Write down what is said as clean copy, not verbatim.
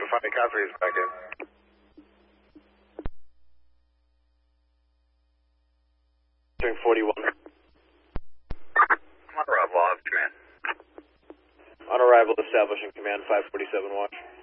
Fighting Copy is back in. During 41. On arrival, I'll have command. On arrival, establishing command 547 watch.